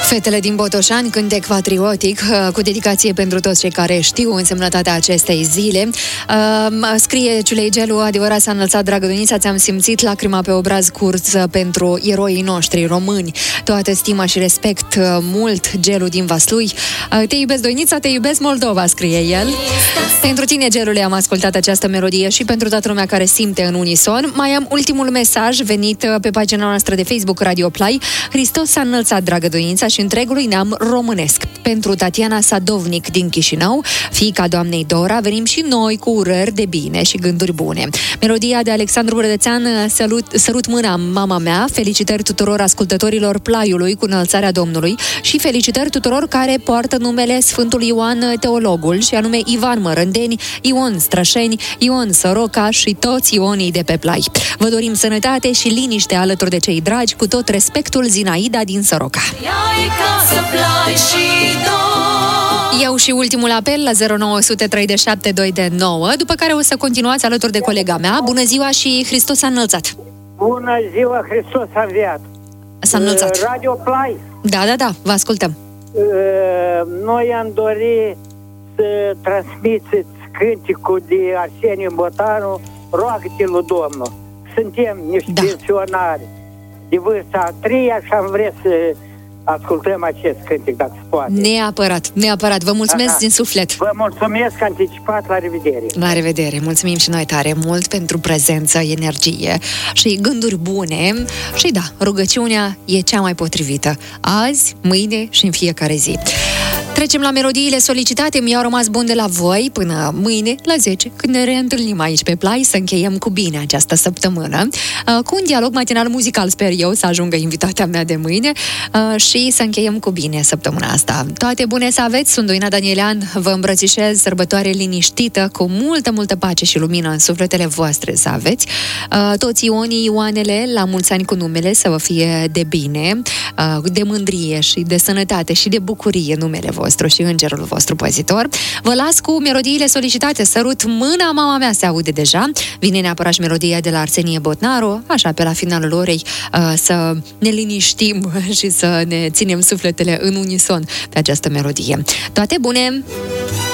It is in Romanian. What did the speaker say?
Fetele din Botoșani, cântec patriotic, cu dedicație pentru toți cei care știu însemnătatea acestei zile. Scrie Ciulei Gelu, adevărat s-a înălțat, dragă Donița, ți-am simțit lacrima pe obraz curs pentru eroii noștri români. Toată stima și respect mult, Gelu din Vaslui. Te iubesc, Donița, te iubesc, Moldova, scrie el. Pentru tine, Gelule, am ascultat această melodie și pentru toată lumea care simte în unison. Mai am ultimul mesaj venit pe pagina noastră de Facebook Radio Play. Hristos s-a înălțat, dragă Donița, și întregului neam românesc. Pentru Tatiana Sadovnic din Chișinău, fiica doamnei Dora, venim și noi cu urări de bine și gânduri bune. Melodia de Alexandru Brădețean, Sărut mâna, mama mea, felicitări tuturor ascultătorilor Plaiului cu înălțarea Domnului și felicitări tuturor care poartă numele Sfântul Ioan Teologul, și anume Ivan Mărândeni, Ion Strășeni, Ion Săroca și toți Ionii de pe Plai. Vă dorim sănătate și liniște alături de cei dragi, cu tot respectul, Zinaida din Săroca. Eu și ultimul apel la 09003722, după care o să continuați alături de colega mea. Bună ziua și Hristos s-a înălțat! Bună ziua, Hristos a înviat! S-a înălțat. Radio Play. Da, vă ascultăm. Noi am dorit să transmiteți cânticul de Arseniu Botanu, Roagă-te lui Domnul. Suntem niște pensionari de vârsta a treia și am vrea să ascultăm acest cântec, dacă se poate. Neapărat. Vă mulțumesc din suflet. Vă mulțumesc anticipat, la revedere. La revedere. Mulțumim și noi tare mult pentru prezență, energie și gânduri bune. Și da, rugăciunea e cea mai potrivită. Azi, mâine și în fiecare zi. Trecem la melodiile solicitate. Mi-au rămas bun de la voi până mâine la 10, când ne reîntâlnim aici pe Play, să încheiem cu bine această săptămână, cu un dialog matinal muzical, sper eu, să ajungă invitatea mea de mâine, și să încheiem cu bine săptămâna asta. Toate bune să aveți, sunt Doina Danielean, vă îmbrățișez, sărbătoare liniștită, cu multă pace și lumină în sufletele voastre să aveți. Toți Ionii, Ioanele, la mulți ani cu numele, să vă fie de bine, de mândrie și de sănătate și de bucurie numele vostru și îngerul vostru păzitor. Vă las cu melodiile solicitate. Sărut mâna, mama mea, se aude deja. Vine neapărat și melodia de la Arsenie Botnaru, așa pe la finalul orei, să ne liniștim și să ne ținem sufletele în unison pe această melodie. Toate bune!